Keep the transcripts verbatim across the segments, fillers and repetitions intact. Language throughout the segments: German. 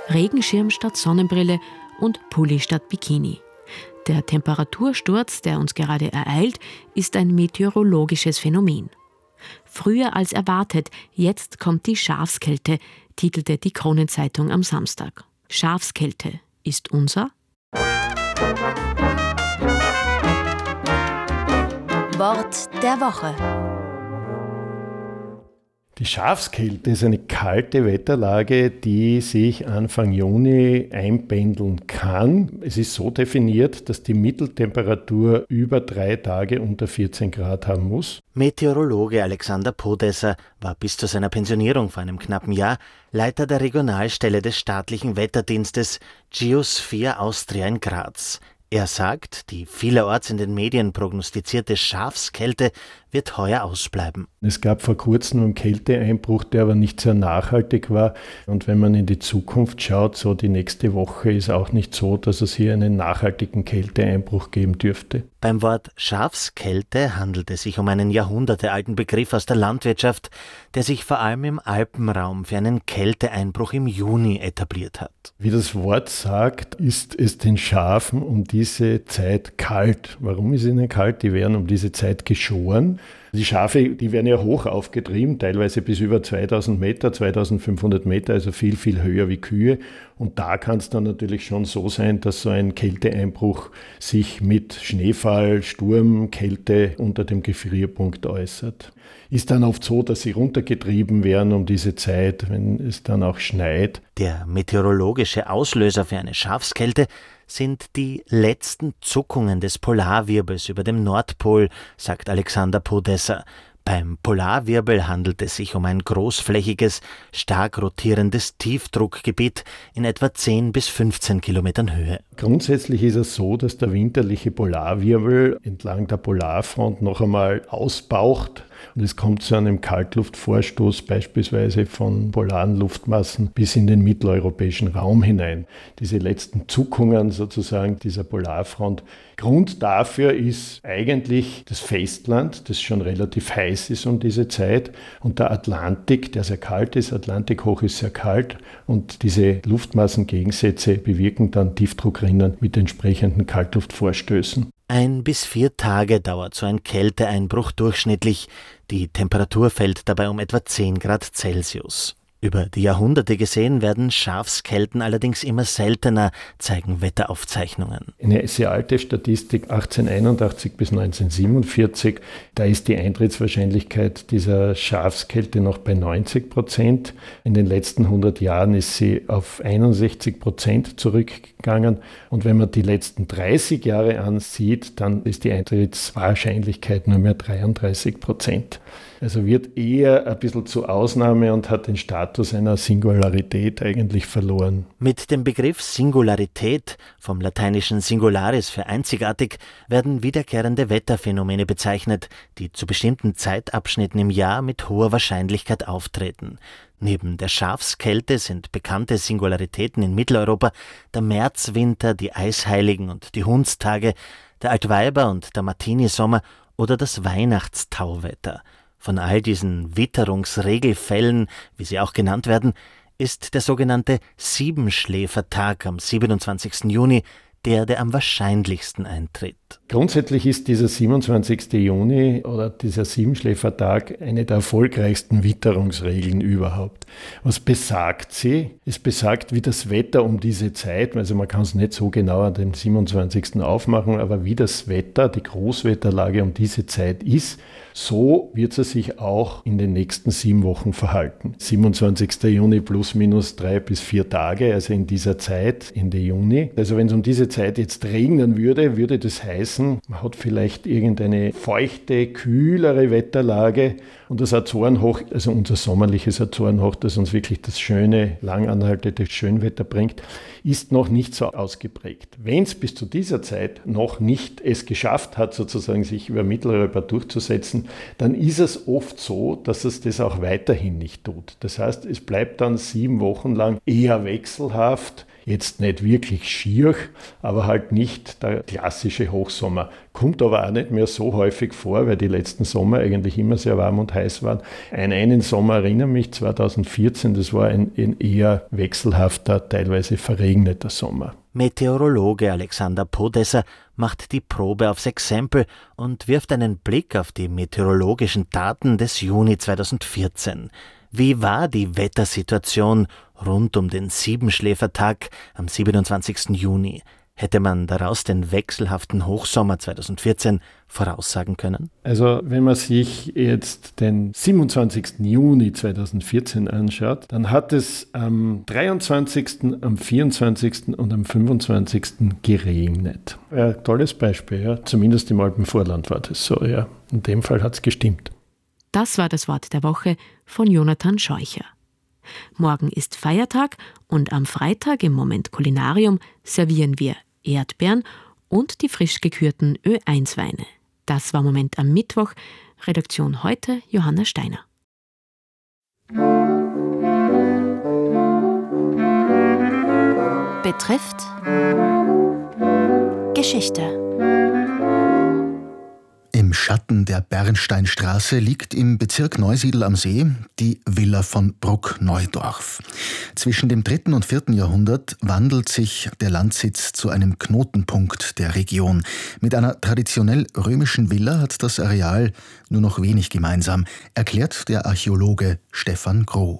Regenschirm statt Sonnenbrille und Pulli statt Bikini. Der Temperatursturz, der uns gerade ereilt, ist ein meteorologisches Phänomen. Früher als erwartet, jetzt kommt die Schafskälte, titelte die Kronenzeitung am Samstag. Schafskälte ist unser Wort der Woche. Die Schafskälte ist eine kalte Wetterlage, die sich Anfang Juni einpendeln kann. Es ist so definiert, dass die Mitteltemperatur über drei Tage unter vierzehn Grad haben muss. Meteorologe Alexander Podesser war bis zu seiner Pensionierung vor einem knappen Jahr Leiter der Regionalstelle des staatlichen Wetterdienstes Geosphere Austria in Graz. Er sagt, die vielerorts in den Medien prognostizierte Schafskälte wird heuer ausbleiben. Es gab vor kurzem einen Kälteeinbruch, der aber nicht sehr nachhaltig war. Und wenn man in die Zukunft schaut, so die nächste Woche ist auch nicht so, dass es hier einen nachhaltigen Kälteeinbruch geben dürfte. Beim Wort Schafskälte handelt es sich um einen jahrhundertealten Begriff aus der Landwirtschaft, der sich vor allem im Alpenraum für einen Kälteeinbruch im Juni etabliert hat. Wie das Wort sagt, ist es den Schafen um diese Zeit kalt. Warum ist ihnen kalt? Die werden um diese Zeit geschoren. Die Schafe, die werden ja hoch aufgetrieben, teilweise bis über zweitausend Meter, zweitausendfünfhundert Meter, also viel, viel höher wie Kühe. Und da kann es dann natürlich schon so sein, dass so ein Kälteeinbruch sich mit Schneefall, Sturm, Kälte unter dem Gefrierpunkt äußert. Ist dann oft so, dass sie runtergetrieben werden um diese Zeit, wenn es dann auch schneit. Der meteorologische Auslöser für eine Schafskälte sind die letzten Zuckungen des Polarwirbels über dem Nordpol, sagt Alexander Podesser. Beim Polarwirbel handelt es sich um ein großflächiges, stark rotierendes Tiefdruckgebiet in etwa zehn bis fünfzehn Kilometern Höhe. Grundsätzlich ist es so, dass der winterliche Polarwirbel entlang der Polarfront noch einmal ausbaucht und es kommt zu einem Kaltluftvorstoß beispielsweise von polaren Luftmassen bis in den mitteleuropäischen Raum hinein. Diese letzten Zuckungen sozusagen dieser Polarfront. Grund dafür ist eigentlich das Festland, das schon relativ heiß ist um diese Zeit, und der Atlantik, der sehr kalt ist. Atlantik hoch ist sehr kalt und diese Luftmassengegensätze bewirken dann Tiefdruckrinnen mit entsprechenden Kaltluftvorstößen. Ein bis vier Tage dauert so ein Kälteeinbruch durchschnittlich. Die Temperatur fällt dabei um etwa zehn Grad Celsius. Über die Jahrhunderte gesehen werden Schafskälten allerdings immer seltener, zeigen Wetteraufzeichnungen. Eine sehr alte Statistik, achtzehnhunderteinundachtzig bis neunzehnhundertsiebenundvierzig, da ist die Eintrittswahrscheinlichkeit dieser Schafskälte noch bei neunzig Prozent. In den letzten hundert Jahren ist sie auf einundsechzig Prozent zurückgegangen. Und wenn man die letzten dreißig Jahre ansieht, dann ist die Eintrittswahrscheinlichkeit nur mehr dreiunddreißig Prozent. Also wird eher ein bisschen zur Ausnahme und hat den Status einer Singularität eigentlich verloren. Mit dem Begriff Singularität, vom lateinischen singularis für einzigartig, werden wiederkehrende Wetterphänomene bezeichnet, die zu bestimmten Zeitabschnitten im Jahr mit hoher Wahrscheinlichkeit auftreten. Neben der Schafskälte sind bekannte Singularitäten in Mitteleuropa der Märzwinter, die Eisheiligen und die Hundstage, der Altweiber- und der Martini-Sommer oder das Weihnachtstauwetter. Von all diesen Witterungsregelfällen, wie sie auch genannt werden, ist der sogenannte Siebenschläfertag am siebenundzwanzigsten Juni der, der am wahrscheinlichsten eintritt. Grundsätzlich ist dieser siebenundzwanzigsten Juni oder dieser Siebenschläfertag eine der erfolgreichsten Witterungsregeln überhaupt. Was besagt sie? Es besagt, wie das Wetter um diese Zeit, also man kann es nicht so genau an dem siebenundzwanzigsten aufmachen, aber wie das Wetter, die Großwetterlage um diese Zeit ist, so wird es sich auch in den nächsten sieben Wochen verhalten. siebenundzwanzigsten Juni plus minus drei bis vier Tage, also in dieser Zeit, Ende Juni. Also wenn es um diese Zeit jetzt regnen würde, würde das heißen, man hat vielleicht irgendeine feuchte, kühlere Wetterlage und das Azorenhoch, also unser sommerliches Azorenhoch, das uns wirklich das schöne, lang anhaltende Schönwetter bringt, ist noch nicht so ausgeprägt. Wenn es bis zu dieser Zeit noch nicht es geschafft hat, sozusagen sich über Mitteleuropa durchzusetzen, dann ist es oft so, dass es das auch weiterhin nicht tut. Das heißt, es bleibt dann sieben Wochen lang eher wechselhaft, jetzt nicht wirklich schier, aber halt nicht der klassische Hochsommer. Kommt aber auch nicht mehr so häufig vor, weil die letzten Sommer eigentlich immer sehr warm und heiß waren. An einen Sommer erinnere mich, zweitausendvierzehn, das war ein, ein eher wechselhafter, teilweise verregneter Sommer. Meteorologe Alexander Podesser macht die Probe aufs Exempel und wirft einen Blick auf die meteorologischen Daten des Juni zweitausendvierzehn. Wie war die Wettersituation rund um den Siebenschläfertag am siebenundzwanzigsten Juni? Hätte man daraus den wechselhaften Hochsommer zweitausendvierzehn voraussagen können? Also wenn man sich jetzt den siebenundzwanzigsten Juni zweitausendvierzehn anschaut, dann hat es am dreiundzwanzigsten, am vierundzwanzigsten und am fünfundzwanzigsten geregnet. Ein tolles Beispiel, ja. Zumindest im Alpenvorland war das so, ja. In dem Fall hat es gestimmt. Das war das Wort der Woche von Jonathan Scheucher. Morgen ist Feiertag und am Freitag im Moment Kulinarium servieren wir Erdbeeren und die frisch gekürten Ö eins Weine. Das war Moment am Mittwoch. Redaktion heute Johanna Steiner. Betrifft Geschichte. Im Schatten der Bernsteinstraße liegt im Bezirk Neusiedl am See die Villa von Bruckneudorf. Zwischen dem dritten und vierten Jahrhundert wandelt sich der Landsitz zu einem Knotenpunkt der Region. Mit einer traditionell römischen Villa hat das Areal nur noch wenig gemeinsam, erklärt der Archäologe Stefan Groh.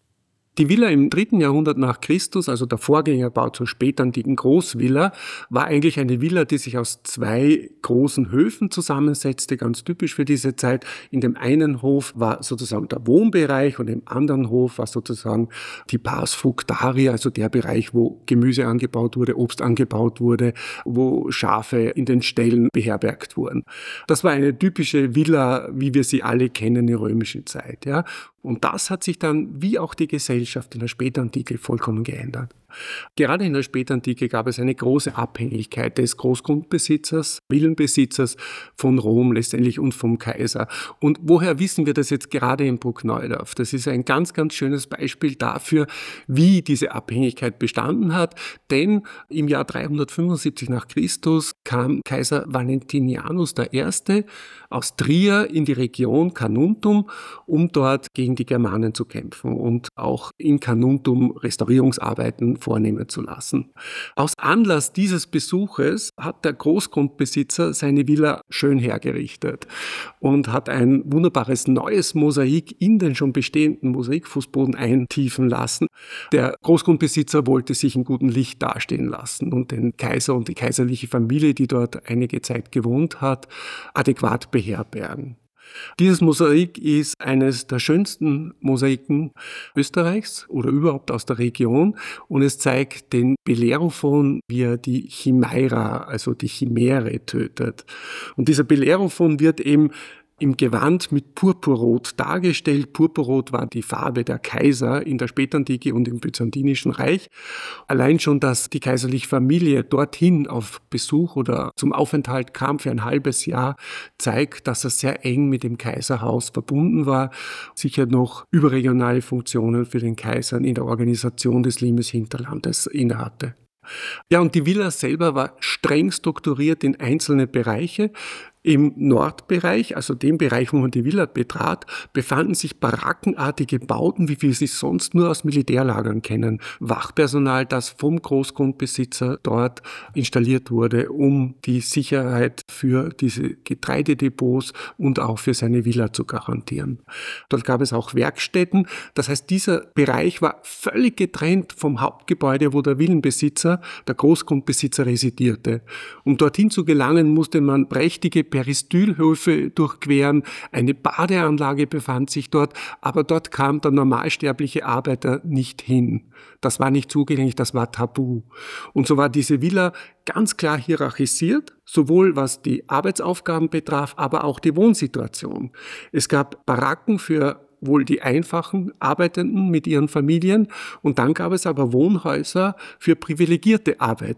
Die Villa im dritten Jahrhundert nach Christus, also der Vorgängerbau zur spätantiken Großvilla, war eigentlich eine Villa, die sich aus zwei großen Höfen zusammensetzte, ganz typisch für diese Zeit. In dem einen Hof war sozusagen der Wohnbereich und im anderen Hof war sozusagen die Pars Fructaria, also der Bereich, wo Gemüse angebaut wurde, Obst angebaut wurde, wo Schafe in den Ställen beherbergt wurden. Das war eine typische Villa, wie wir sie alle kennen in der römischen Zeit, ja. Und das hat sich dann, wie auch die Gesellschaft in der Spätantike, vollkommen geändert. Gerade in der Spätantike gab es eine große Abhängigkeit des Großgrundbesitzers, Villenbesitzers von Rom letztendlich und vom Kaiser. Und woher wissen wir das jetzt gerade in Bruckneudorf? Das ist ein ganz, ganz schönes Beispiel dafür, wie diese Abhängigkeit bestanden hat. Denn im Jahr dreihundertfünfundsiebzig nach Christus kam Kaiser Valentinianus der Erste aus Trier in die Region Carnuntum, um dort gegen die Germanen zu kämpfen und auch in Carnuntum Restaurierungsarbeiten vornehmen zu lassen. Aus Anlass dieses Besuches hat der Großgrundbesitzer seine Villa schön hergerichtet und hat ein wunderbares neues Mosaik in den schon bestehenden Mosaikfußboden eintiefen lassen. Der Großgrundbesitzer wollte sich in gutem Licht dastehen lassen und den Kaiser und die kaiserliche Familie, die dort einige Zeit gewohnt hat, adäquat beherbergen. Dieses Mosaik ist eines der schönsten Mosaiken Österreichs oder überhaupt aus der Region und es zeigt den Bellerophon, wie er die Chimaira, also die Chimäre, tötet. Und dieser Bellerophon wird eben im Gewand mit Purpurrot dargestellt. Purpurrot war die Farbe der Kaiser in der Spätantike und im Byzantinischen Reich. Allein schon, dass die kaiserliche Familie dorthin auf Besuch oder zum Aufenthalt kam für ein halbes Jahr, zeigt, dass er sehr eng mit dem Kaiserhaus verbunden war, sicher noch überregionale Funktionen für den Kaiser in der Organisation des Limes-Hinterlandes innehatte. Ja, und die Villa selber war streng strukturiert in einzelne Bereiche. Im Nordbereich, also dem Bereich, wo man die Villa betrat, befanden sich barackenartige Bauten, wie wir sie sonst nur aus Militärlagern kennen. Wachpersonal, das vom Großgrundbesitzer dort installiert wurde, um die Sicherheit für diese Getreidedepots und auch für seine Villa zu garantieren. Dort gab es auch Werkstätten. Das heißt, dieser Bereich war völlig getrennt vom Hauptgebäude, wo der Villenbesitzer, der Großgrundbesitzer residierte. Um dorthin zu gelangen, musste man prächtige Peristylhöfe durchqueren, eine Badeanlage befand sich dort, aber dort kam der normalsterbliche Arbeiter nicht hin. Das war nicht zugänglich, das war tabu. Und so war diese Villa ganz klar hierarchisiert, sowohl was die Arbeitsaufgaben betraf, aber auch die Wohnsituation. Es gab Baracken für wohl die einfachen Arbeitenden mit ihren Familien und dann gab es aber Wohnhäuser für privilegierte Arbeiter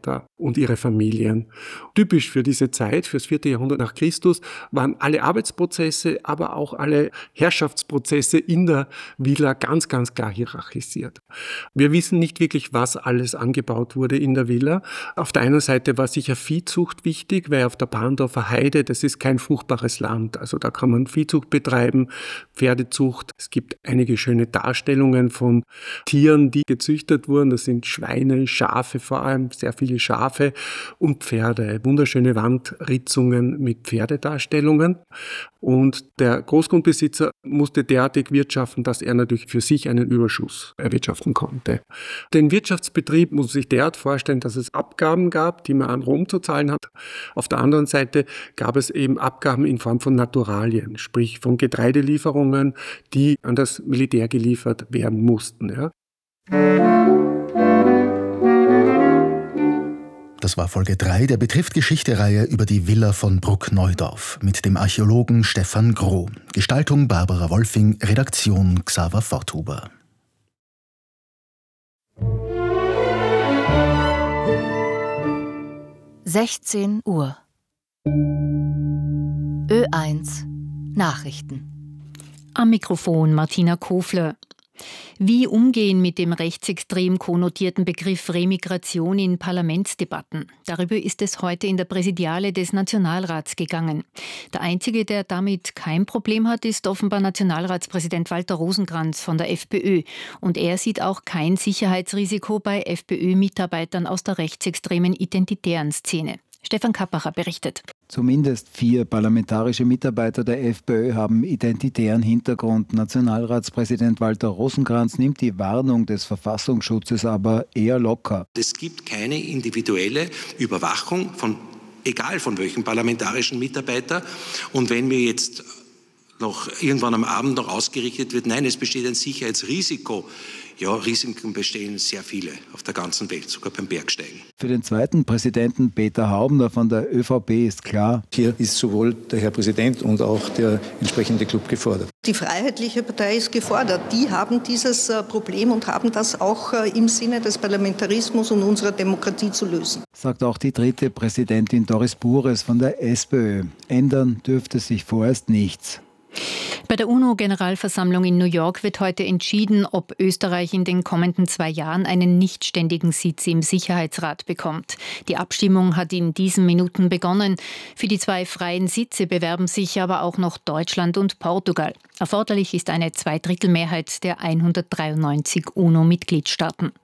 und ihre Familien. Typisch für diese Zeit, fürs vierte Jahrhundert nach Christus, waren alle Arbeitsprozesse, aber auch alle Herrschaftsprozesse in der Villa ganz, ganz klar hierarchisiert. Wir wissen nicht wirklich, was alles angebaut wurde in der Villa. Auf der einen Seite war sicher Viehzucht wichtig, weil auf der Bahndorfer Heide, das ist kein fruchtbares Land. Also da kann man Viehzucht betreiben, Pferdezucht. Es gibt einige schöne Darstellungen von Tieren, die gezüchtet wurden. Das sind Schweine, Schafe vor allem, sehr viele Schafe und Pferde. Wunderschöne Wandritzungen mit Pferdedarstellungen. Und der Großgrundbesitzer musste derartig wirtschaften, dass er natürlich für sich einen Überschuss erwirtschaften konnte. Den Wirtschaftsbetrieb muss man sich derart vorstellen, dass es Abgaben gab, die man an Rom zu zahlen hat. Auf der anderen Seite gab es eben Abgaben in Form von Naturalien, sprich von Getreidelieferungen, die an das Militär geliefert werden mussten. Ja. Das war Folge drei der Betrifft Geschichte-Reihe über die Villa von Bruckneudorf mit dem Archäologen Stefan Groh. Gestaltung Barbara Wolfing, Redaktion Xaver Forthuber. sechzehn Uhr. Ö eins Nachrichten. Am Mikrofon Martina Kofler. Wie umgehen mit dem rechtsextrem konnotierten Begriff Remigration in Parlamentsdebatten? Darüber ist es heute in der Präsidiale des Nationalrats gegangen. Der Einzige, der damit kein Problem hat, ist offenbar Nationalratspräsident Walter Rosenkranz von der FPÖ. Und er sieht auch kein Sicherheitsrisiko bei FPÖ-Mitarbeitern aus der rechtsextremen identitären Szene. Stefan Kappacher berichtet. Zumindest vier parlamentarische Mitarbeiter der FPÖ haben identitären Hintergrund. Nationalratspräsident Walter Rosenkranz nimmt die Warnung des Verfassungsschutzes aber eher locker. Es gibt keine individuelle Überwachung von egal von welchem parlamentarischen Mitarbeiter. Und wenn mir jetzt noch irgendwann am Abend noch ausgerichtet wird, nein, es besteht ein Sicherheitsrisiko. Ja, Risiken bestehen sehr viele auf der ganzen Welt, sogar beim Bergsteigen. Für den zweiten Präsidenten Peter Haubner von der ÖVP ist klar: Hier ist sowohl der Herr Präsident und auch der entsprechende Club gefordert. Die Freiheitliche Partei ist gefordert. Die haben dieses Problem und haben das auch im Sinne des Parlamentarismus und unserer Demokratie zu lösen. Sagt auch die dritte Präsidentin Doris Bures von der SPÖ. Ändern dürfte sich vorerst nichts. Bei der UNO-Generalversammlung in New York wird heute entschieden, ob Österreich in den kommenden zwei Jahren einen nichtständigen Sitz im Sicherheitsrat bekommt. Die Abstimmung hat in diesen Minuten begonnen. Für die zwei freien Sitze bewerben sich aber auch noch Deutschland und Portugal. Erforderlich ist eine Zweidrittelmehrheit der hundertdreiundneunzig UNO-Mitgliedstaaten.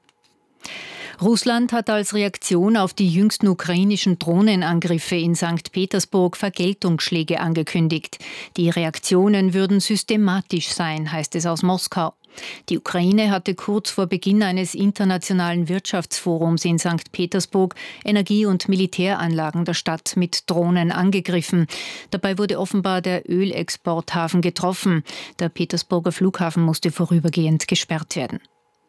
Russland hat als Reaktion auf die jüngsten ukrainischen Drohnenangriffe in Sankt Petersburg Vergeltungsschläge angekündigt. Die Reaktionen würden systematisch sein, heißt es aus Moskau. Die Ukraine hatte kurz vor Beginn eines internationalen Wirtschaftsforums in Sankt Petersburg Energie- und Militäranlagen der Stadt mit Drohnen angegriffen. Dabei wurde offenbar der Ölexporthafen getroffen. Der Petersburger Flughafen musste vorübergehend gesperrt werden.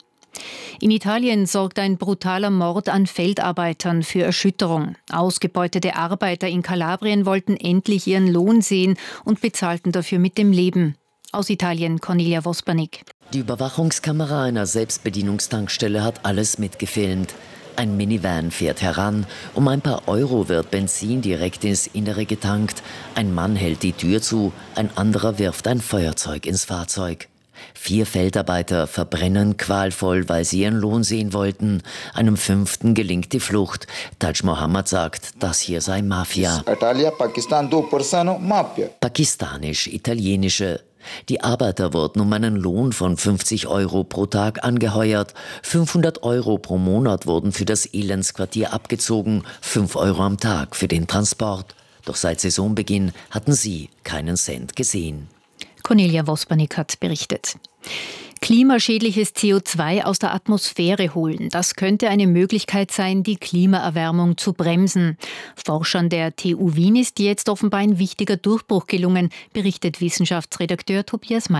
In Italien sorgt ein brutaler Mord an Feldarbeitern für Erschütterung. Ausgebeutete Arbeiter in Kalabrien wollten endlich ihren Lohn sehen und bezahlten dafür mit dem Leben. Aus Italien Cornelia Vospanik. Die Überwachungskamera einer Selbstbedienungstankstelle hat alles mitgefilmt. Ein Minivan fährt heran. Um ein paar Euro wird Benzin direkt ins Innere getankt. Ein Mann hält die Tür zu, ein anderer wirft ein Feuerzeug ins Fahrzeug. Vier Feldarbeiter verbrennen qualvoll, weil sie ihren Lohn sehen wollten. Einem fünften gelingt die Flucht. Taj Mohammed sagt, das hier sei Mafia. Pakistanisch-italienische. Die Arbeiter wurden um einen Lohn von fünfzig Euro pro Tag angeheuert. fünfhundert Euro pro Monat wurden für das Elendsquartier abgezogen, fünf Euro am Tag für den Transport. Doch seit Saisonbeginn hatten sie keinen Cent gesehen. Cornelia Vospanik hat berichtet. Klimaschädliches C O zwei aus der Atmosphäre holen. Das könnte eine Möglichkeit sein, die Klimaerwärmung zu bremsen. Forschern der T U Wien ist jetzt offenbar ein wichtiger Durchbruch gelungen, berichtet Wissenschaftsredakteur Tobias Mayer.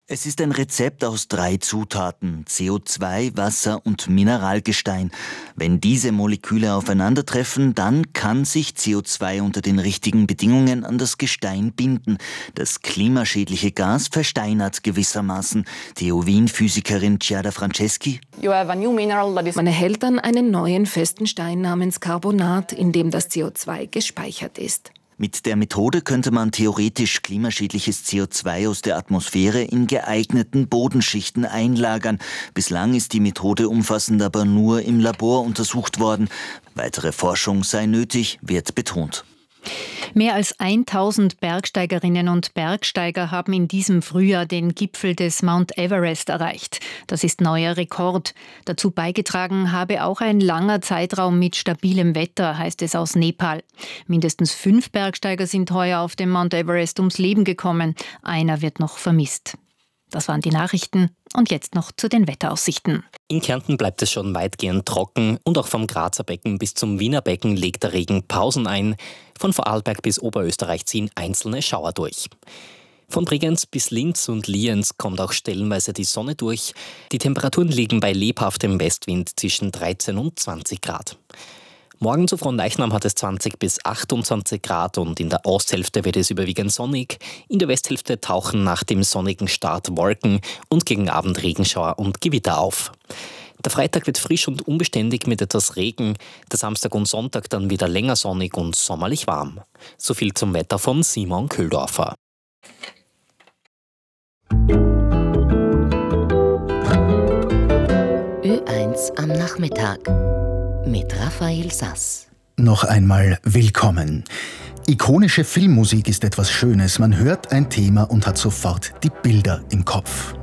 Es ist ein Rezept aus drei Zutaten: C O zwei, Wasser und Mineralgestein. Wenn diese Moleküle aufeinandertreffen, dann kann sich C O zwei unter den richtigen Bedingungen an das Gestein binden. Das klimaschädliche Gas versteinert gewissermaßen. T U Wien-Physikerin Chiara Franceschi: Man erhält dann einen neuen festen Stein namens Carbonat, in dem das C O zwei gespeichert ist. Mit der Methode könnte man theoretisch klimaschädliches C O zwei aus der Atmosphäre in geeigneten Bodenschichten einlagern. Bislang ist die Methode umfassend aber nur im Labor untersucht worden. Weitere Forschung sei nötig, wird betont. Mehr als tausend Bergsteigerinnen und Bergsteiger haben in diesem Frühjahr den Gipfel des Mount Everest erreicht. Das ist neuer Rekord. Dazu beigetragen habe auch ein langer Zeitraum mit stabilem Wetter, heißt es aus Nepal. Mindestens fünf Bergsteiger sind heuer auf dem Mount Everest ums Leben gekommen. Einer wird noch vermisst. Das waren die Nachrichten. Und jetzt noch zu den Wetteraussichten. In Kärnten bleibt es schon weitgehend trocken und auch vom Grazer Becken bis zum Wiener Becken legt der Regen Pausen ein. Von Vorarlberg bis Oberösterreich ziehen einzelne Schauer durch. Von Bregenz bis Linz und Lienz kommt auch stellenweise die Sonne durch. Die Temperaturen liegen bei lebhaftem Westwind zwischen dreizehn und zwanzig Grad. Morgen zu Fronleichnam hat es zwanzig bis achtundzwanzig Grad und in der Osthälfte wird es überwiegend sonnig. In der Westhälfte tauchen nach dem sonnigen Start Wolken und gegen Abend Regenschauer und Gewitter auf. Der Freitag wird frisch und unbeständig mit etwas Regen, der Samstag und Sonntag dann wieder länger sonnig und sommerlich warm. So viel zum Wetter von Simon Köhldorfer. Ö eins am Nachmittag mit Raphael Sass. Noch einmal willkommen. Ikonische Filmmusik ist etwas Schönes. Man hört ein Thema und hat sofort die Bilder im Kopf.